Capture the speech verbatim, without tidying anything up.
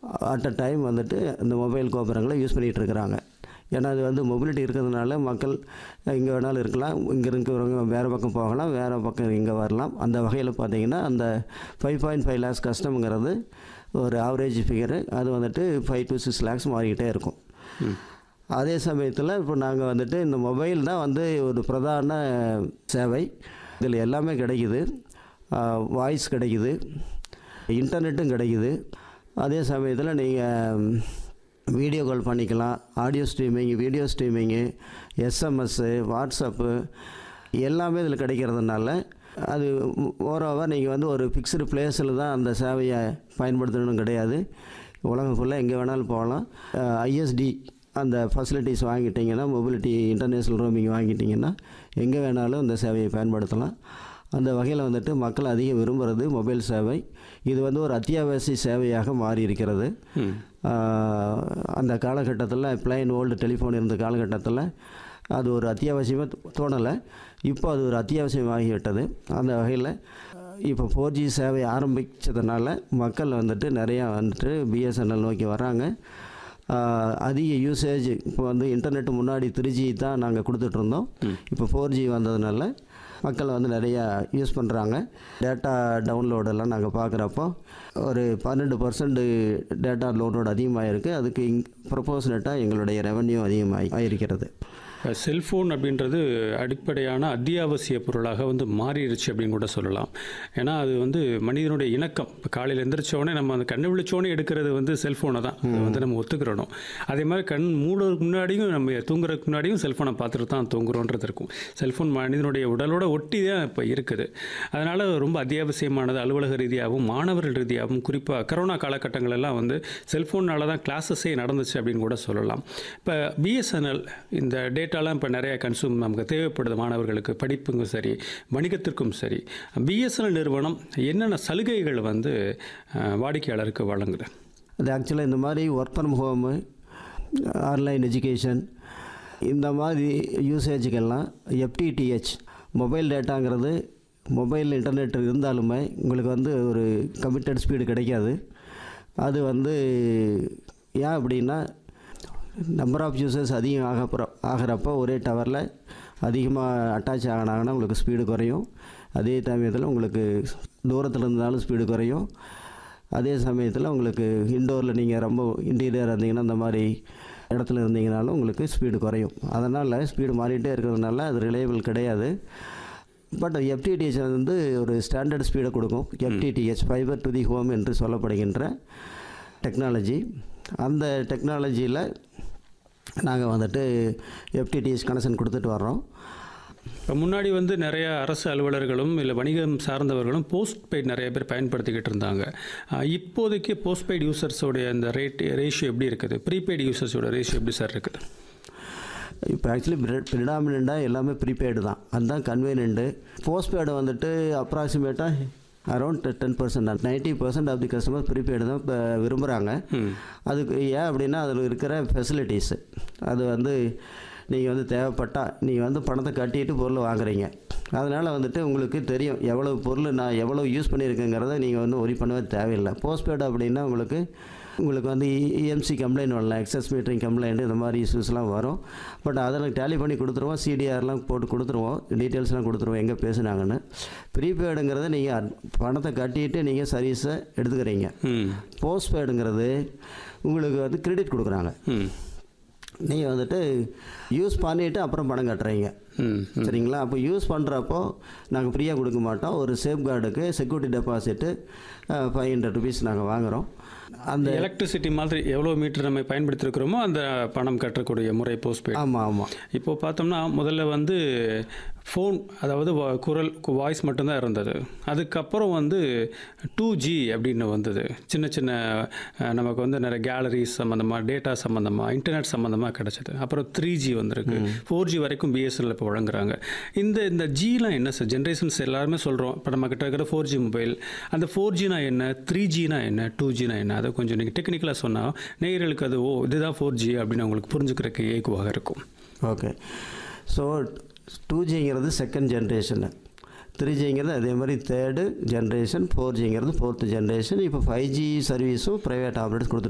At a time வந்துட்டு இந்த mobile கோபுரங்களை use பண்ணிகிட்டு இருக்கிறாங்க. ஏன்னா அது வந்து மொபிலிட்டி இருக்கிறதுனால மக்கள் எங்கே வேணாலும் இருக்கலாம், இங்கே இருக்கிறவங்க வேறு பக்கம் போகலாம், வேறு பக்கம் இங்கே வரலாம். அந்த வகையில் பார்த்திங்கன்னா அந்த ஃபைவ் பாயிண்ட் ஃபைவ் லேக்ஸ் கஸ்டம்ங்கிறது ஒரு ஆவரேஜ் ஃபிகரு. அது வந்துட்டு ஃபைவ் டு சிக்ஸ் லேக்ஸ் மாறிக்கிட்டே இருக்கும். அதே சமயத்தில் இப்போ நாங்கள் வந்துட்டு இந்த மொபைல் தான் வந்து ஒரு பிரதான சேவை. இதில் எல்லாமே கிடைக்குது. வாய்ஸ் கிடைக்குது, இன்டர்நெட்டும் கிடைக்குது. அதே சமயத்தில் நீங்கள் வீடியோ கால் பண்ணிக்கலாம், audio streaming, video streaming, SMS, WhatsApp எல்லாமே இதில் கிடைக்கிறதுனால அது ஓவராவாக நீங்கள் வந்து ஒரு ஃபிக்ஸ்டு பிளேஸில் தான் அந்த சேவையை பயன்படுத்தணும் கிடையாது. உலகம் ஃபுல்லாக எங்கே வேணாலும் போகலாம். ஐஎஸ்டி அந்த ஃபெசிலிட்டிஸ் வாங்கிட்டிங்கன்னா, மொபிலிட்டி இன்டர்நேஷ்னல் ரோமிங் வாங்கிட்டிங்கன்னா எங்கே வேணாலும் இந்த சேவையை பயன்படுத்தலாம். அந்த வகையில் வந்துட்டு மக்கள் அதிகம் விரும்புகிறது மொபைல் சேவை. இது வந்து ஒரு அத்தியாவசிய சேவையாக மாறி இருக்கிறது. அந்த காலகட்டத்தில் பிளைன் ஓல்டு டெலிஃபோன் இருந்த காலகட்டத்தில் அது ஒரு அத்தியாவசியமாக தோணலை. இப்போ அது ஒரு அத்தியாவசியமாகிவிட்டது. அந்த வகையில் இப்போ ஃபோர் ஜி சேவை ஆரம்பித்ததுனால மக்கள் வந்துட்டு நிறையா வந்துட்டு பிஎஸ்என்எல் நோக்கி வராங்க. அதிக யூசேஜ் இப்போ வந்து இன்டர்நெட்டு முன்னாடி த்ரீ ஜி தான் நாங்கள் கொடுத்துட்ருந்தோம். இப்போ ஃபோர் ஜி வந்ததுனால மக்கள் வந்து நிறையா யூஸ் பண்ணுறாங்க. டேட்டா டவுன்லோடெல்லாம் நாங்கள் பார்க்குறப்போ ஒரு பன்னெண்டு பர்சன்ட் டேட்டா டவுன்லோடு அதிகமாக இருக்குது. அதுக்கு இங் ப்ரொபோஷனட்டாக எங்களுடைய ரெவன்யூ அதிகமாக ஆகிருக்கிறது. செல்ஃபோன் அப்படின்றது அடிப்படையான அத்தியாவசிய பொருளாக வந்து மாறிடுச்சு அப்படின்னு கூட சொல்லலாம். ஏன்னா அது வந்து மனிதனுடைய இணக்கம். இப்போ காலையில் எந்திரிச்சோடனே நம்ம அந்த கண்ணு விழிச்சோடனே எடுக்கிறது வந்து செல்ஃபோனை தான். அது வந்து நம்ம ஒத்துக்கிறணும். அதே மாதிரி கண் மூடுறதுக்கு முன்னாடியும் நம்ம தூங்குறதுக்கு முன்னாடியும் செல்ஃபோனை பார்த்துட்டு தான் தூங்குறோன்றது இருக்கும். செல்ஃபோன் மனிதனுடைய உடலோட ஒட்டி தான் இப்போ இருக்குது. அதனால் ரொம்ப அத்தியாவசியமானது. அலுவலக ரீதியாகவும் மாணவர்கள் ரீதியாகவும் குறிப்பாக கரோனா காலகட்டங்களெல்லாம் வந்து செல்ஃபோனால் தான் கிளாஸஸே நடந்துச்சு அப்படின்னு கூட சொல்லலாம். இப்போ பிஎஸ்என்எல் இந்த டேட் டேட்டாலாம் இப்போ நிறைய கன்சூம் நமக்கு தேவைப்படுது. மாணவர்களுக்கு படிப்புக்கும் சரி, வணிகத்திற்கும் சரி. பிஎஸ்என்எல் நிறுவனம் என்னென்ன சலுகைகள் வந்து வாடிக்கையாளருக்கு வழங்குது? அது ஆக்சுவலாக இந்த மாதிரி work from home, online education, இந்த மாதிரி யூசேஜுக்கெல்லாம் எஃப்டிடிஹெச் மொபைல் டேட்டாங்கிறது மொபைல் இன்டர்நெட் இருந்தாலுமே உங்களுக்கு வந்து ஒரு கமிட்டட் ஸ்பீடு கிடைக்காது. அது வந்து ஏன் அப்படின்னா நம்பர் ஆஃப் யூசர்ஸ் அதிகம் ஆக ஆகிறப்போ ஒரே டவரில் அதிகமாக அட்டாச் ஆகினாங்கன்னா உங்களுக்கு ஸ்பீடு குறையும். அதே சமயத்தில் உங்களுக்கு தூரத்தில் இருந்தாலும் ஸ்பீடு குறையும். அதே சமயத்தில் உங்களுக்கு இன்டோரில் நீங்கள் ரொம்ப இன்டீரியர் இருந்தீங்கன்னா அந்த மாதிரி இடத்துல இருந்தீங்கனாலும் உங்களுக்கு ஸ்பீடு குறையும். அதனால் ஸ்பீடு மாறிட்டே இருக்கிறதுனால அது ரிலையபிள் கிடையாது. பட் எஃப்டிடிஹெச் வந்து ஒரு ஸ்டாண்டர்ட் ஸ்பீடை கொடுக்கும். FTTH fibre to the home என்று சொல்லப்படுகின்ற டெக்னாலஜி. அந்த டெக்னாலஜியில் நாங்கள் வந்துட்டு எஃப்டிடிஹெச் கனெக்ஷன் கொடுத்துட்டு வர்றோம். இப்போ முன்னாடி வந்து நிறைய அரசு அலுவலர்களும் இல்லை வணிகம் சார்ந்தவர்களும் போஸ்ட் பெய்ட் நிறைய பேர் பயன்படுத்திக்கிட்டு இருந்தாங்க. இப்போதைக்கு போஸ்ட் பெய்ட் யூசர்ஸோடைய அந்த ரேட் ரேஷியோ எப்படி இருக்குது? ப்ரீபெய்டு யூசர்ஸோட ரேஷியோ எப்படி சார் இருக்குது? இப்போ ஆக்சுவலி ப்ரிடாமினண்ட்டாக எல்லாமே ப்ரீபெய்டு தான். அதுதான் கன்வீனியன்ட்டு. போஸ்ட்பெய்டு வந்துட்டு அப்ராக்சிமேட்டாக around ten percent ninety percent of the customer prepaid தான் இப்போ விரும்புகிறாங்க. அதுக்கு ஏன் அப்படின்னா அதில் இருக்கிற ஃபெசிலிட்டிஸு அது வந்து நீங்கள் வந்து தேவைப்பட்டால் நீங்கள் வந்து பணத்தை கட்டிட்டு பொருள் வாங்குறீங்க. அதனால் வந்துட்டு உங்களுக்கு தெரியும் எவ்வளோ பொருள் நான் எவ்வளோ யூஸ் பண்ணியிருக்கேங்கிறத நீங்கள் வந்து ஒரி பண்ணவே தேவையில்லை. போஸ்ட்பெய்டு அப்படின்னா உங்களுக்கு உங்களுக்கு வந்து இஎம்சி கம்ப்ளைண்ட் வரலாம், எக்ஸஸ் மீட்டரிங் கம்ப்ளைண்ட், இந்த மாதிரி இஷ்யூஸ்லாம் வரும். பட் அதெல்லாம் டேலி பண்ணி கொடுத்துருவோம், சிடிஆர்லாம் போட்டு கொடுத்துருவோம், டீட்டெயில்ஸ்லாம் கொடுத்துருவோம் எங்கே பேசுனாங்கன்னு. ப்ரீபெய்டுங்கிறத நீங்கள் பணத்தை கட்டிட்டு நீங்கள் சர்வீஸை எடுத்துக்கிறீங்க. போஸ்ட்பெய்டுங்கிறது உங்களுக்கு வந்து கிரெடிட் கொடுக்குறாங்க. நீங்கள் வந்துட்டு யூஸ் பண்ணிவிட்டு அப்புறம் பணம் கட்டுறீங்க. சரிங்களா? அப்போ யூஸ் பண்ணுறப்போ நாங்கள் ஃப்ரீயாக கொடுக்க மாட்டோம். ஒரு சேஃப் கார்டுக்கு security deposit five hundred rupees நாங்கள் வாங்குகிறோம். அந்த எலக்ட்ரிசிட்டி மாதிரி எவ்வளோ மீட்டர் நம்ம பயன்படுத்திருக்கிறோமோ அந்த பணம் கட்டக்கூடிய முறை போஸ்ட்பெய்ட். ஆமாம் ஆமாம். இப்போ பார்த்தோம்னா முதல்ல வந்து ஃபோன், அதாவது குரல் வாய்ஸ் மட்டும்தான் இருந்தது. அதுக்கப்புறம் வந்து டூ ஜி அப்படின்னு வந்தது. சின்ன சின்ன நமக்கு வந்து நிறைய கேலரிஸ் சம்மந்தமாக, டேட்டா சம்மந்தமாக, இன்டர்நெட் சம்மந்தமாக கிடச்சிது. அப்புறம் த்ரீ ஜி வந்திருக்கு. ஃபோர் ஜி வரைக்கும் பிஎஸ்என்எல் இப்போ வழங்குறாங்க. இந்த இந்த ஜிலாம் என்ன சார்? ஜென்ரேஷன்ஸ் எல்லாருமே சொல்கிறோம். இப்போ நம்ம கிட்ட இருக்கிற ஃபோர் ஜி மொபைல், அந்த ஃபோர் ஜினா என்ன, த்ரீ ஜினா என்ன, டூ ஜினா என்ன, அதை கொஞ்சம் நீங்கள் டெக்னிக்கலாக சொன்னால் நேயர்களுக்கு அது ஓ இதுதான் ஃபோர் ஜி அப்படின்னு அவங்களுக்கு புரிஞ்சுக்கிறதுக்கு ஏக்குவாக இருக்கும். Okay. So two ஜிங்கிறது second generation, three ஜிங்கிறது அதே மாதிரி third generation, four ஜிங்கிறது fourth generation. இப்போ ஃபைவ் ஜி சர்வீஸும் ப்ரைவேட் ஆப்ரேட்டர்ஸ் கொடுத்துட்டு